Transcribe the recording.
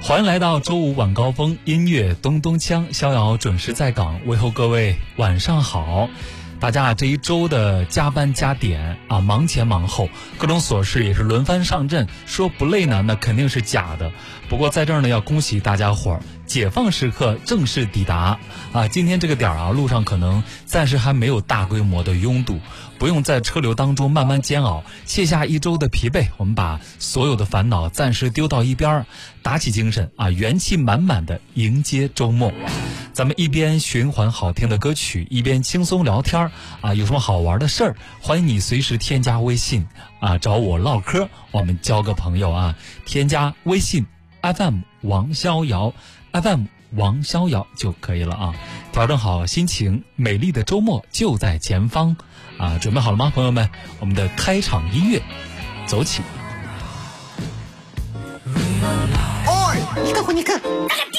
欢迎来到周五晚高峰，音乐咚咚锵，逍遥准时在岗，问候各位晚上好。大家这一周的加班加点啊，忙前忙后，各种琐事也是轮番上阵，说不累呢，那肯定是假的。不过在这儿呢，要恭喜大家伙儿，解放时刻正式抵达啊！今天这个点儿啊，路上可能暂时还没有大规模的拥堵，不用在车流当中慢慢煎熬，卸下一周的疲惫，我们把所有的烦恼暂时丢到一边儿，打起精神啊，元气满满的迎接周末。咱们一边循环好听的歌曲，一边轻松聊天啊，有什么好玩的事儿，欢迎你随时添加微信啊，找我唠嗑，我们交个朋友啊。添加微信 FM 王逍遥 FM 王逍遥就可以了啊。调整好心情，美丽的周末就在前方啊！准备好了吗，朋友们？我们的开场音乐走起。 你看，